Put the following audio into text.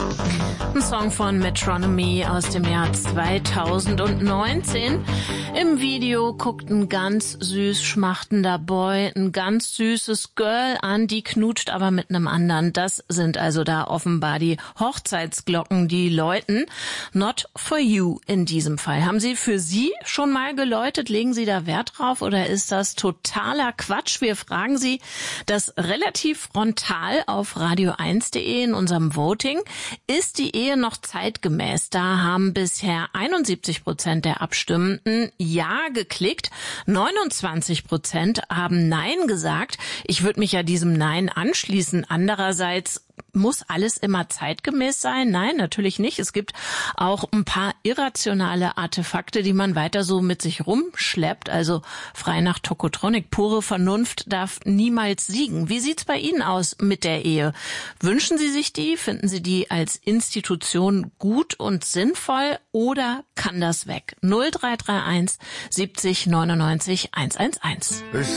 Ein Song von Metronomy aus dem Jahr 2019. Im Video guckt ein ganz süß schmachtender Boy ein ganz süßes Girl an, die knutscht aber mit einem anderen. Das sind also da offenbar die Hochzeitsglocken, die läuten. Not for you in diesem Fall. Haben Sie für Sie schon mal geläutet? Legen Sie da Wert drauf oder ist das totaler Quatsch? Wir fragen Sie das relativ frontal auf radio1.de in unserem Voting. Ist die Ehe noch zeitgemäß? Da haben bisher 71% der Abstimmenden Ja geklickt. 29% haben Nein gesagt. Ich würde mich ja diesem Nein anschließen. Andererseits muss alles immer zeitgemäß sein? Nein, natürlich nicht. Es gibt auch ein paar irrationale Artefakte, die man weiter so mit sich rumschleppt. Also frei nach Tokotronic, pure Vernunft darf niemals siegen. Wie sieht's bei Ihnen aus mit der Ehe? Wünschen Sie sich die? Finden Sie die als Institution gut und sinnvoll oder kann das weg? 0331 70 99 111.